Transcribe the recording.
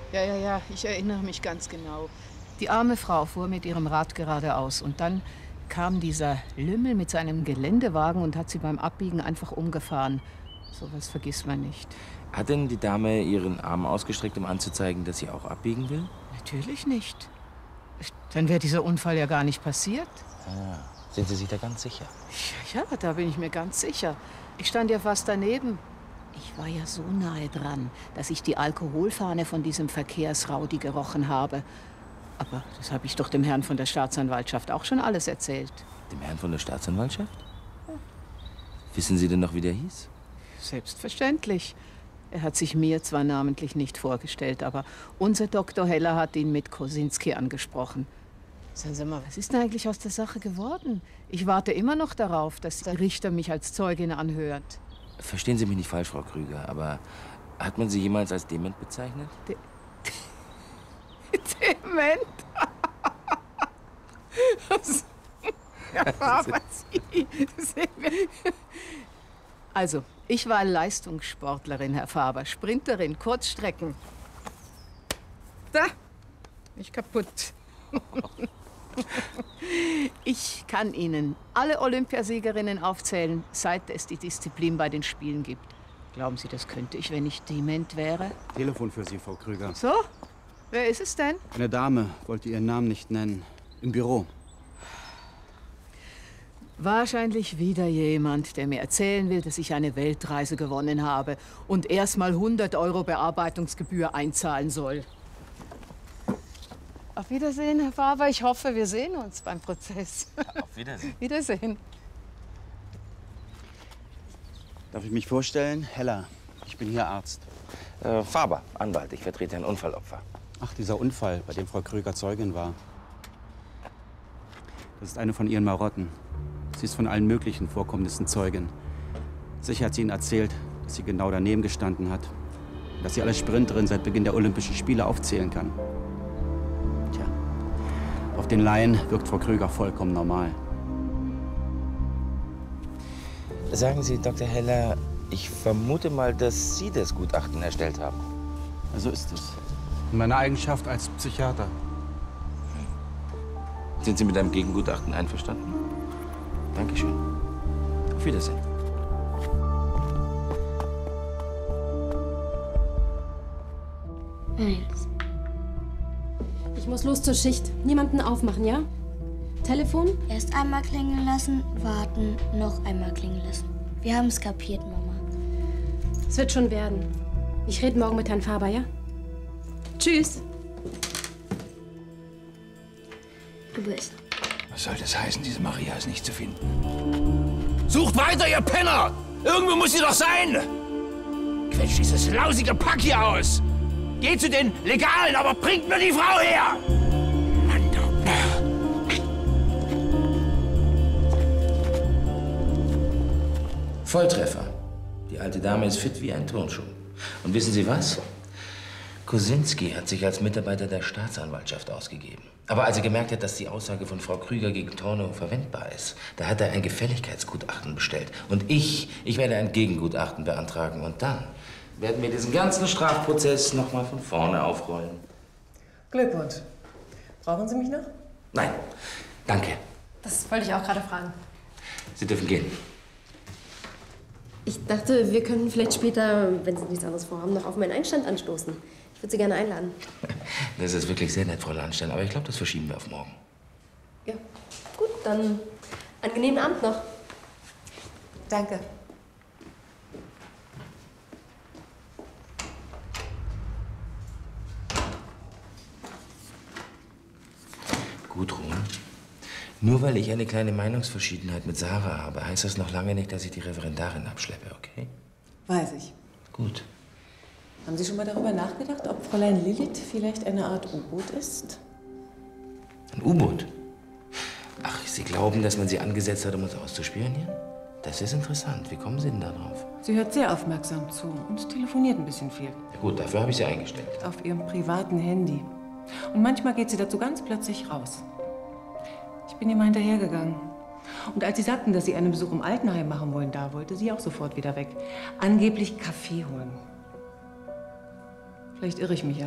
Ja, ich erinnere mich ganz genau. Die arme Frau fuhr mit ihrem Rad geradeaus und dann kam dieser Lümmel mit seinem Geländewagen und hat sie beim Abbiegen einfach umgefahren. Sowas vergisst man nicht. Hat denn die Dame ihren Arm ausgestreckt, um anzuzeigen, dass sie auch abbiegen will? Natürlich nicht. Dann wäre dieser Unfall ja gar nicht passiert. Ah, sind Sie sich da ganz sicher? Ja, da bin ich mir ganz sicher. Ich stand ja fast daneben. Ich war ja so nahe dran, dass ich die Alkoholfahne von diesem Verkehrsraudi gerochen habe. Aber das habe ich doch dem Herrn von der Staatsanwaltschaft auch schon alles erzählt. Dem Herrn von der Staatsanwaltschaft? Ja. Wissen Sie denn noch, wie der hieß? Selbstverständlich. Er hat sich mir zwar namentlich nicht vorgestellt, aber unser Dr. Heller hat ihn mit Kosinski angesprochen. Sagen Sie mal, was ist denn eigentlich aus der Sache geworden? Ich warte immer noch darauf, dass der Richter mich als Zeugin anhört. Verstehen Sie mich nicht falsch, Frau Krüger, aber hat man Sie jemals als dement bezeichnet? Dement? Herr Faber, Sie sehen wir. Also, ich war Leistungssportlerin, Herr Faber. Sprinterin, Kurzstrecken. Da, nicht kaputt. Ich kann Ihnen alle Olympiasiegerinnen aufzählen, seit es die Disziplin bei den Spielen gibt. Glauben Sie, das könnte ich, wenn ich dement wäre? Telefon für Sie, Frau Krüger. So? Wer ist es denn? Eine Dame wollte Ihren Namen nicht nennen. Im Büro. Wahrscheinlich wieder jemand, der mir erzählen will, dass ich eine Weltreise gewonnen habe und erst mal 100 € Bearbeitungsgebühr einzahlen soll. Auf Wiedersehen, Herr Faber. Ich hoffe, wir sehen uns beim Prozess. Auf Wiedersehen. Wiedersehen. Darf ich mich vorstellen? Heller. Ich bin hier Arzt. Faber, Anwalt. Ich vertrete ein Unfallopfer. Ach, dieser Unfall, bei dem Frau Krüger Zeugin war. Das ist eine von ihren Marotten. Sie ist von allen möglichen Vorkommnissen Zeugin. Sicher hat sie Ihnen erzählt, dass sie genau daneben gestanden hat. Und dass sie alle Sprinterinnen seit Beginn der Olympischen Spiele aufzählen kann. Tja, auf den Laien wirkt Frau Krüger vollkommen normal. Sagen Sie, Dr. Heller, ich vermute mal, dass Sie das Gutachten erstellt haben. So ist es. In meiner Eigenschaft als Psychiater. Sind Sie mit einem Gegengutachten einverstanden? Dankeschön. Auf Wiedersehen. Eins. Ich muss los zur Schicht. Niemanden aufmachen, ja? Telefon? Erst einmal klingeln lassen, warten, noch einmal klingeln lassen. Wir haben es kapiert, Mama. Es wird schon werden. Ich rede morgen mit Herrn Faber, ja? Tschüss. Du bist. Was soll das heißen, diese Maria ist nicht zu finden? Sucht weiter, ihr Penner! Irgendwo muss sie doch sein! Quetscht dieses lausige Pack hier aus! Geht zu den Legalen, aber bringt mir die Frau her! Mann, du... Volltreffer. Die alte Dame ist fit wie ein Turnschuh. Und wissen Sie was? Kosinski hat sich als Mitarbeiter der Staatsanwaltschaft ausgegeben. Aber als er gemerkt hat, dass die Aussage von Frau Krüger gegen Tornow verwendbar ist, da hat er ein Gefälligkeitsgutachten bestellt. Und ich werde ein Gegengutachten beantragen. Und dann werden wir diesen ganzen Strafprozess noch mal von vorne aufrollen. Glückwunsch. Brauchen Sie mich noch? Nein, danke. Das wollte ich auch gerade fragen. Sie dürfen gehen. Ich dachte, wir könnten vielleicht später, wenn Sie nichts anderes vorhaben, noch auf meinen Einstand anstoßen. Ich würde Sie gerne einladen. Das ist wirklich sehr nett, Frau Landstein, aber ich glaube, das verschieben wir auf morgen. Ja, gut, dann angenehmen Abend noch. Danke. Gudrun, nur weil ich eine kleine Meinungsverschiedenheit mit Sarah habe, heißt das noch lange nicht, dass ich die Referendarin abschleppe, okay? Weiß ich. Gut. Haben Sie schon mal darüber nachgedacht, ob Fräulein Lilith vielleicht eine Art U-Boot ist? Ein U-Boot? Ach, Sie glauben, dass man sie angesetzt hat, um uns auszuspionieren? Das ist interessant. Wie kommen Sie denn da drauf? Sie hört sehr aufmerksam zu und telefoniert ein bisschen viel. Ja, gut, dafür habe ich sie eingestellt. Auf ihrem privaten Handy. Und manchmal geht sie dazu ganz plötzlich raus. Ich bin ihr mal hinterhergegangen. Und als sie sagten, dass sie einen Besuch im Altenheim machen wollen, da wollte sie auch sofort wieder weg. Angeblich Kaffee holen. Vielleicht irre ich mich ja.